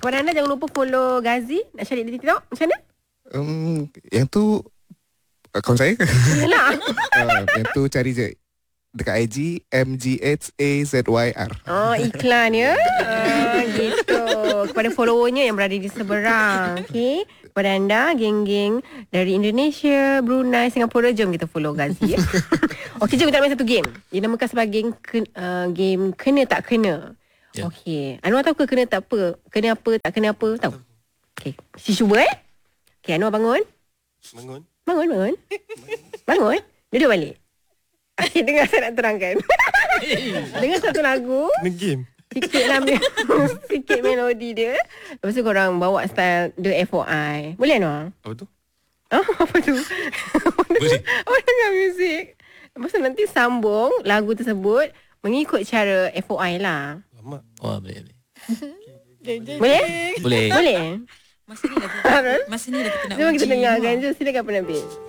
Kepada anda jangan lupa follow Ghazi. Nak cari di TikTok macam mana? Yang tu akaun saya. Yalah. Yang tu cari je dekat IG MGHAZYR. Oh, iklan ya. Gitu. Kepada followernya yang berada di seberang. Okay. Kepada anda, geng-geng dari Indonesia, Brunei, Singapura, jom kita follow Ghazi. Okey, jom kita main satu game. Dinamakan sebagai game Kena Tak Kena. Ya. Okey. Anwar tahu ke kena tak apa? Kena apa, tak kena apa? Tahu? Okey. Si cuba Okey, Anwar bangun. Bangun. Bangun. Duduk balik. Okey, dengar saya nak terangkan. Dengar satu lagu. Kena game. Sikit melodi dia. Lepas tu korang bawa style The FOI. Boleh Anwar? Apa tu? Apa tu? Boleh. Dengar muzik. Lepas tu nanti sambung lagu tersebut mengikut cara FOI lah. Lama. Oh, boleh. Boleh? Boleh. Boleh? Masa ni lah kita nak Jom kita uji dengarkan. Anwar. Jom silakan penambil.